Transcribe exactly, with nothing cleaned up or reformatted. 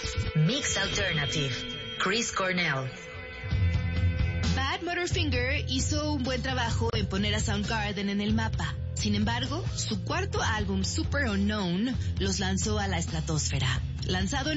Mixed Alternative, Chris Cornell. Badmotorfinger hizo un buen trabajo en poner a Soundgarden en el mapa. Sin embargo, su cuarto álbum, Super Unknown, los lanzó a la estratosfera. Lanzado en